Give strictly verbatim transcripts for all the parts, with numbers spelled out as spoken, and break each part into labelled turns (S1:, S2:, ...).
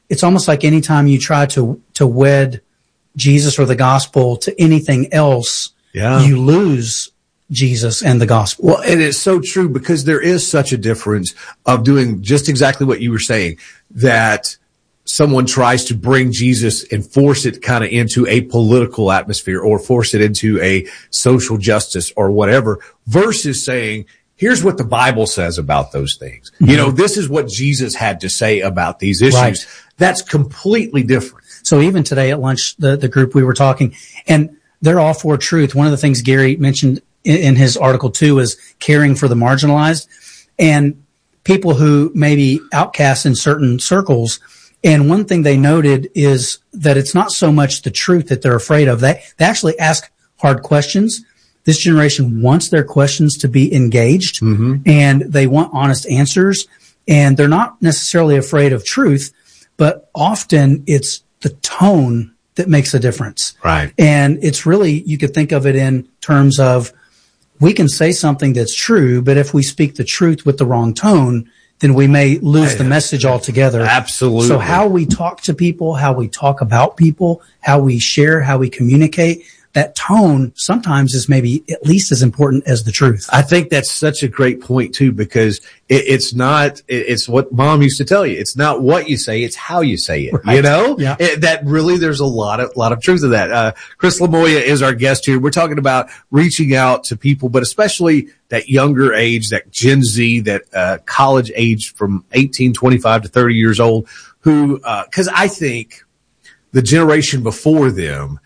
S1: it's almost like anytime you try to, to wed Jesus or the gospel to anything else,
S2: yeah.
S1: you lose Jesus and the gospel.
S2: Well, and it's so true because there is such a difference of doing just exactly what you were saying, that someone tries to bring Jesus and force it kind of into a political atmosphere or force it into a social justice or whatever, versus saying, here's what the Bible says about those things. Mm-hmm. You know, this is what Jesus had to say about these issues.
S1: Right.
S2: That's completely different.
S1: So even today at lunch, the, the group we were talking, and they're all for truth. One of the things Gary mentioned in, in his article too is caring for the marginalized and people who may be outcasts in certain circles. And one thing they noted is that it's not so much the truth that they're afraid of. They, they actually ask hard questions. This generation wants their questions to be engaged, mm-hmm. and they want honest answers. And they're not necessarily afraid of truth, but often it's the tone that makes a difference.
S2: Right.
S1: And it's really, you could think of it in terms of, we can say something that's true, but if we speak the truth with the wrong tone, then we may lose the message altogether.
S2: Absolutely.
S1: So how we talk to people, how we talk about people, how we share, how we communicate, that tone sometimes is maybe at least as important as the truth.
S2: I think that's such a great point too, because it, it's not, it, it's what Mom used to tell you. It's not what you say, it's how you say it. Right. You know,
S1: yeah.
S2: it, that really, there's a lot of, lot of truth to that. Uh, Chris Lamoya is our guest here. We're talking about reaching out to people, but especially that younger age, that Gen Z, that, uh, college age from eighteen, twenty-five to thirty years old who, uh, cause I think the generation before them,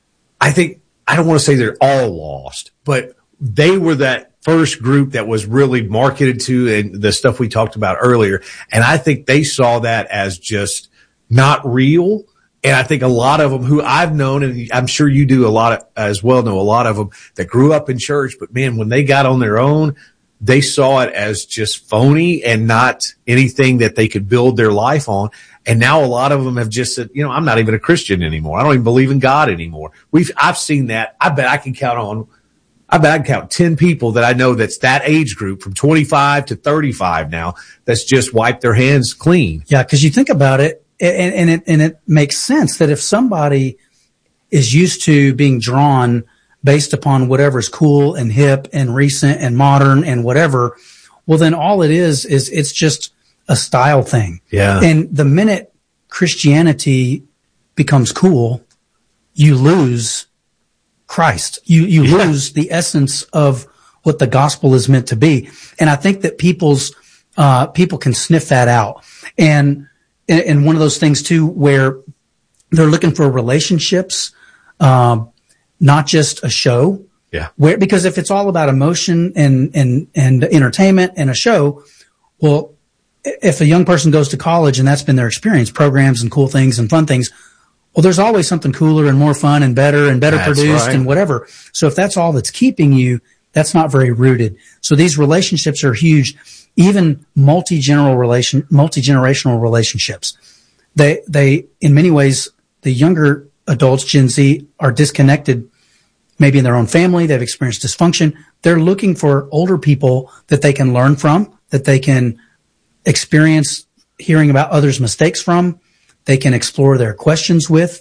S2: I think, I don't want to say they're all lost, but they were that first group that was really marketed to and the stuff we talked about earlier. And I think they saw that as just not real. And I think a lot of them who I've known, and I'm sure you do a lot of, as well, know a lot of them that grew up in church, but man, when they got on their own, they saw it as just phony and not anything that they could build their life on. And now a lot of them have just said, you know, I'm not even a Christian anymore. I don't even believe in God anymore. We've, I've seen that. I bet I can count on, I bet I can count ten people that I know that's that age group from twenty-five to thirty-five now that's just wiped their hands clean.
S1: Yeah. Cause you think about it and, and it, and it makes sense that if somebody is used to being drawn based upon whatever's cool and hip and recent and modern and whatever, well, then all it is, is it's just a style thing.
S2: Yeah.
S1: And the minute Christianity becomes cool, you lose Christ. You, you yeah. lose the essence of what the gospel is meant to be. And I think that people's, uh, people can sniff that out. And, and one of those things too, where they're looking for relationships, um, not just a show.
S2: Yeah.
S1: Where, because if it's all about emotion and, and, and entertainment and a show, well, if a young person goes to college and that's been their experience, programs and cool things and fun things, well, there's always something cooler and more fun and better and better
S2: that's
S1: produced
S2: right.
S1: and whatever. So if that's all that's keeping you, that's not very rooted. So these relationships are huge, even multi-general relation, multi-generational relationships. They, they, in many ways, the younger adults, Gen Z, are disconnected maybe in their own family. They've experienced dysfunction. They're looking for older people that they can learn from, that they can experience hearing about others' mistakes from, they can explore their questions with,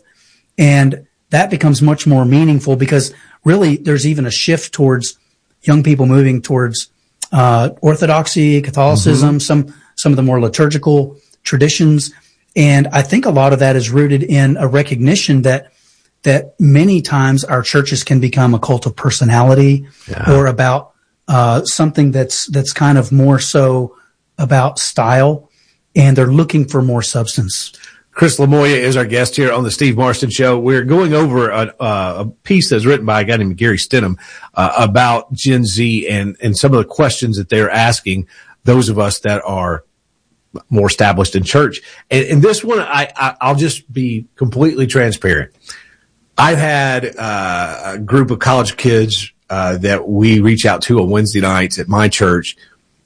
S1: and that becomes much more meaningful because really there's even a shift towards young people moving towards uh orthodoxy, Catholicism, mm-hmm. some some of the more liturgical traditions. And I think a lot of that is rooted in a recognition that that many times our churches can become a cult of personality yeah. or about uh something that's that's kind of more so about style, and they're looking for more substance.
S2: Chris Lamoya is our guest here on the Steve Marston Show. We're going over a, uh, a piece that's written by a guy named Gary Stenham uh, about Gen Z and, and some of the questions that they're asking those of us that are more established in church. And, and this one, I, I, I'll just be completely transparent. I've had uh, a group of college kids uh, that we reach out to on Wednesday nights at my church.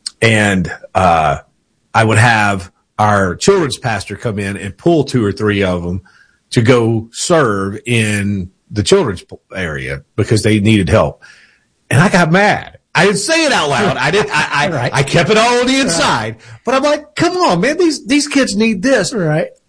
S2: And, uh, I would have our children's pastor come in and pull two or three of them to go serve in the children's area because they needed help. And I got mad. I didn't say it out loud. I didn't, I, I,
S1: right.
S2: I kept it all on the inside, right. But I'm like, come on, man, these, these kids need this.
S1: Right.